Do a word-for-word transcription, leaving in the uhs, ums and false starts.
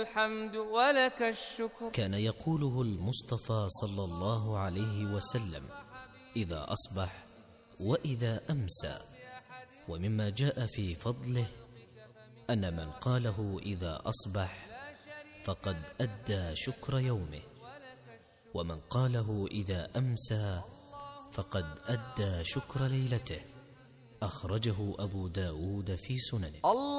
الحمد ولك الشكر. كان يقوله المصطفى صلى الله عليه وسلم إذا أصبح وإذا أمسى. ومما جاء في فضله أن من قاله إذا أصبح فقد أدى شكر يومه، ومن قاله إذا أمسى فقد أدى شكر ليلته. أخرجه أبو داود في سننه.